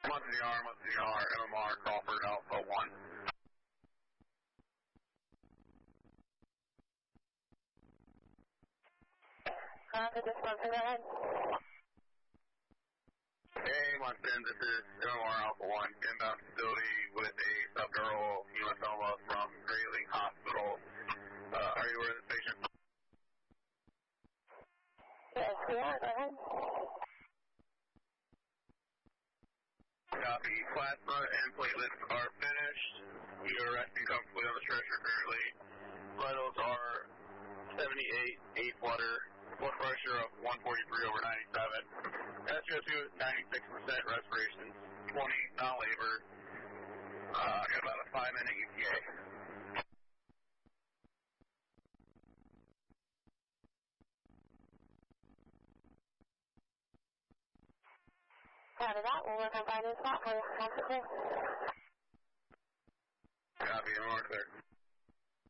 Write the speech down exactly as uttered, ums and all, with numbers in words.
Month in the R, month in the R, M M R, Crawford, Alpha one. Copy, this one, go ahead. Hey, Munson, this is M M R Alpha one, inbound facility with a subdural hematoma from Grayling Hospital. Uh, are you aware of this patient? Yes, we are, go ahead. Copy. Plasma and platelets are finished. You are resting comfortably on the stretcher currently. Vitals are seventy-eight, eight flutter, blood pressure of one forty-three over ninety-seven. S P O two is ninety-six percent, respiration twenty, non-labor. Uh, got about a five minute E T A. Copy that, we'll work on finding a spot for you. That's clear. Copy, I'm over there.